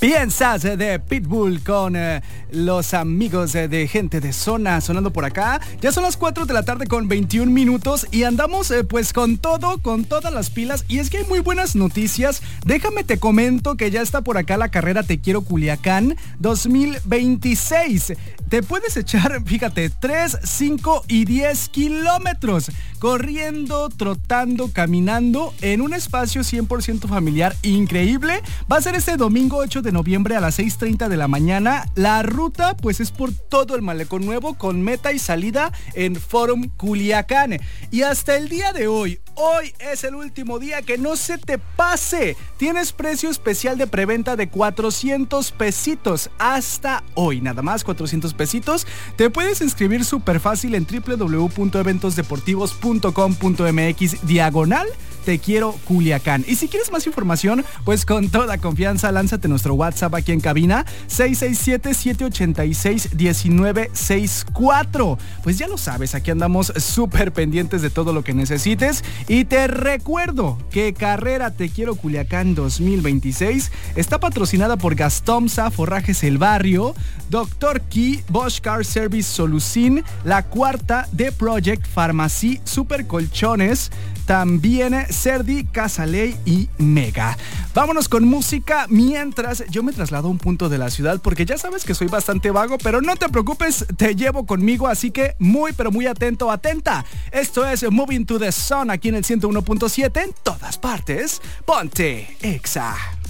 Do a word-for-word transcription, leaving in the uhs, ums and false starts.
Piensas de Pitbull con eh, los amigos eh, de Gente de Zona sonando por acá. Ya son las cuatro de la tarde con veintiún minutos y andamos eh, pues con todo, con todas las pilas. Y es que hay muy buenas noticias. Déjame te comento que ya está por acá la carrera Te Quiero Culiacán dos mil veintiséis. Te puedes echar, fíjate, tres, cinco y diez kilómetros corriendo, trotando, caminando en un espacio cien por ciento familiar increíble. Va a ser este domingo ocho de noviembre a las seis treinta de la mañana. La ruta pues es por todo el Malecón Nuevo con meta y salida en Forum Culiacán. Y hasta el día de hoy, hoy es el último día, que no se te pase. Tienes precio especial de preventa de cuatrocientos pesitos hasta hoy, nada más cuatrocientos pesitos. Te puedes inscribir súper fácil en w w w punto eventos deportivos punto com punto m x diagonal Te Quiero Culiacán. Y si quieres más información, pues con toda confianza lánzate nuestro WhatsApp aquí en cabina seis seis siete, siete ocho seis, uno nueve seis cuatro. Pues ya lo sabes, aquí andamos súper pendientes de todo lo que necesites. Y te recuerdo que Carrera Te Quiero Culiacán dos mil veintiséis está patrocinada por Gastomsa, Forrajes El Barrio, Doctor Key, Bosch Car Service Solucin, La Cuarta, The Project, Farmacy, Super Colchones, también Cerdi, Casaley y Mega. Vámonos con música mientras yo me traslado a un punto de la ciudad, porque ya sabes que soy bastante vago, pero no te preocupes, te llevo conmigo, así que muy pero muy atento, atenta. Esto es Moving to the Sun aquí en el ciento uno punto siete, en todas partes. Ponte Exa.